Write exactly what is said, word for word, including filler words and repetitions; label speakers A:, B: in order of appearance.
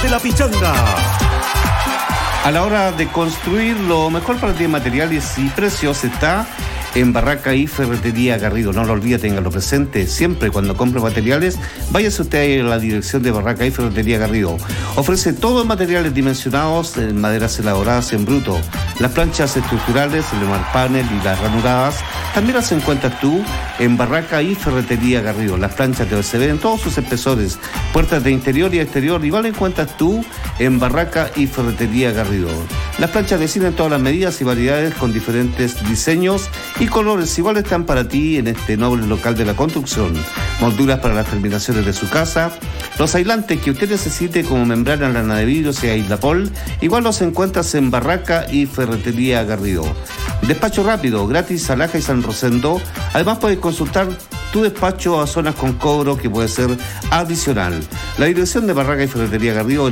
A: de la pichanga.
B: A la hora de construir, lo mejor para ti en materiales y precios está en Barraca y Ferretería Garrido. No lo olvide, téngalo presente. Siempre cuando compre materiales, váyase usted a la dirección de Barraca y Ferretería Garrido. Ofrece todos los materiales dimensionados en maderas elaboradas en bruto. Las planchas estructurales, el panel y las ranuradas también las encuentras tú en Barraca y Ferretería Garrido. Las planchas de O S B en todos sus espesores, puertas de interior y exterior, igual encuentras tú en Barraca y Ferretería Garrido. Las planchas de cine en todas las medidas y variedades con diferentes diseños y colores igual están para ti en este noble local de la construcción. Molduras para las terminaciones de su casa, los aislantes que usted necesite como membrana, lana de vidrios y aislapol, igual los encuentras en Barraca y Ferretería Garrido. Despacho rápido, gratis a Laja y San Rosendo. Además puedes consultar tu despacho a zonas con cobro que puede ser adicional. La dirección de Barraca y Ferretería Garrido